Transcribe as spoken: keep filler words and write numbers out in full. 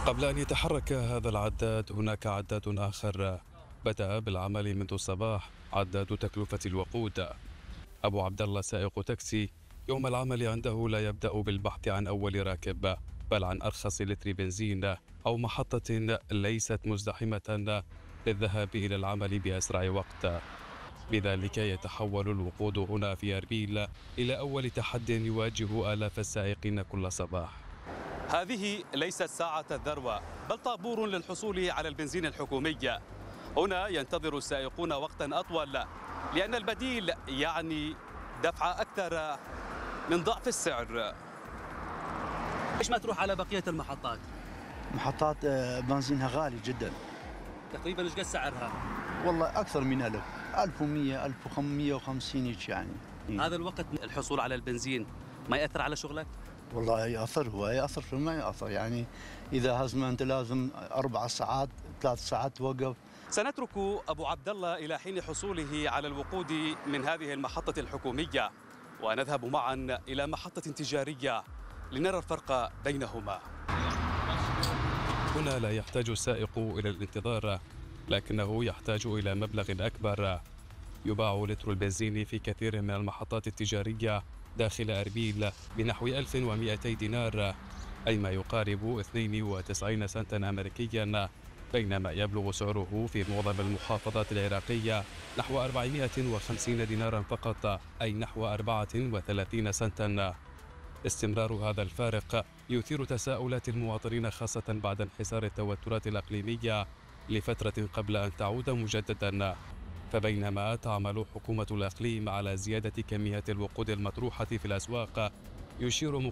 قبل أن يتحرك هذا العداد هناك عداد آخر بدأ بالعمل منذ الصباح، عداد تكلفة الوقود. أبو عبد الله سائق تاكسي يوم العمل عنده لا يبدأ بالبحث عن أول راكب، بل عن أرخص لتر بنزين أو محطة ليست مزدحمة للذهاب إلى العمل بأسرع وقت. بذلك يتحول الوقود هنا في أربيل إلى أول تحد يواجه آلاف السائقين كل صباح. هذه ليست ساعة الذروة، بل طابور للحصول على البنزين الحكومي. هنا ينتظر السائقون وقتا أطول، لأن البديل يعني دفع أكثر من ضعف السعر. ليش ما تروح على بقية المحطات؟ محطات بنزينها غالي جدا. تقريبا ايش قد سعرها؟ والله أكثر من ألف، ألف ومية، ألف ومية وخمسين هيك يعني. هذا الوقت الحصول على البنزين ما يأثر على شغلك؟ والله يأثر، هو يأثر في ما يأثر يعني. إذا هزمة أنت لازم أربع ساعات ثلاث ساعات توقف. سنترك أبو عبد الله إلى حين حصوله على الوقود من هذه المحطة الحكومية، ونذهب معا إلى محطة تجارية لنرى الفرق بينهما. هنا لا يحتاج السائق إلى الانتظار، لكنه يحتاج إلى مبلغ أكبر. يباع لتر البنزين في كثير من المحطات التجارية داخل أربيل بنحو ألف ومئتي دينار، أي ما يقارب اثنين وتسعين سنتا أمريكيا، بينما يبلغ سعره في معظم المحافظات العراقية نحو أربعمئة وخمسين دينارا فقط، أي نحو أربعة وثلاثين سنتا. استمرار هذا الفارق يثير تساؤلات المواطنين، خاصة بعد انحسار التوترات الإقليمية لفترة قبل أن تعود مجددا. فبينما تعمل حكومة الإقليم على زيادة كمية الوقود المطروحة في الأسواق، يشير